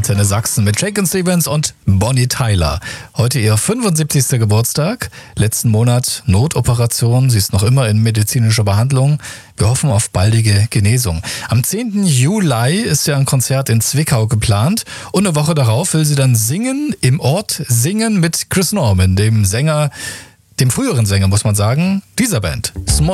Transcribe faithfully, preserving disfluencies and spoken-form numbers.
Antenne Sachsen mit Shakin' Stevens und Bonnie Tyler. Heute ihr fünfundsiebzigster Geburtstag. Letzten Monat Notoperation. Sie ist noch immer in medizinischer Behandlung. Wir hoffen auf baldige Genesung. Am zehnten Juli ist ja ein Konzert in Zwickau geplant. Und eine Woche darauf will sie dann singen, im Ort singen mit Chris Norman, dem Sänger, dem früheren Sänger, muss man sagen, dieser Band. Small